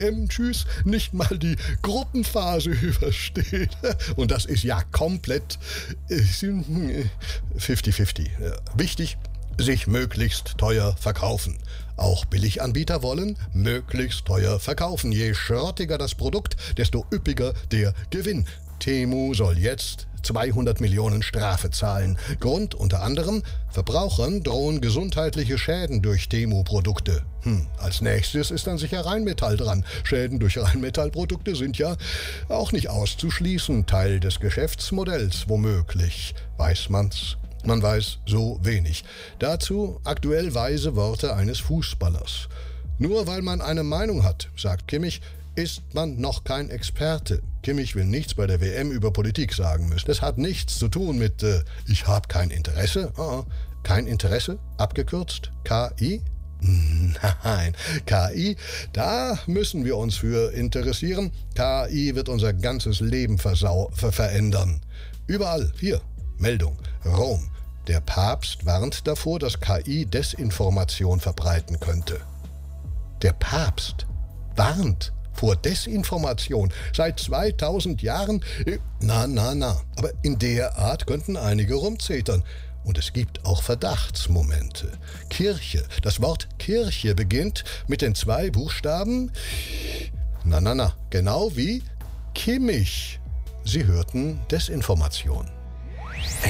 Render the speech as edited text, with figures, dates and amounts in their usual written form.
WM-Tschüss nicht mal die Gruppenphase übersteht. Und das ist ja komplett 50-50. Wichtig, sich möglichst teuer verkaufen. Auch Billiganbieter wollen möglichst teuer verkaufen. Je schrottiger das Produkt, desto üppiger der Gewinn. Temu soll jetzt 200 Millionen Strafe zahlen. Grund unter anderem, Verbrauchern drohen gesundheitliche Schäden durch Temu-Produkte. Als nächstes ist dann sicher Rheinmetall dran. Schäden durch Rheinmetallprodukte sind ja auch nicht auszuschließen. Teil des Geschäftsmodells womöglich. Weiß man's? Man weiß so wenig. Dazu aktuell weise Worte eines Fußballers. Nur weil man eine Meinung hat, sagt Kimmich, ist man noch kein Experte. Kimmich will nichts bei der WM über Politik sagen müssen. Das hat nichts zu tun mit ich habe kein Interesse. Kein Interesse, abgekürzt KI? Nein, KI, da müssen wir uns für interessieren. KI wird unser ganzes Leben verändern. Überall, hier, Meldung, Rom. Der Papst warnt davor, dass KI Desinformation verbreiten könnte. Der Papst warnt vor Desinformation. Seit 2000 Jahren? Na. Aber in der Art könnten einige rumzetern. Und es gibt auch Verdachtsmomente. Kirche. Das Wort Kirche beginnt mit den 2 Buchstaben. Na. Genau wie Kimmich. Sie hörten Desinformation.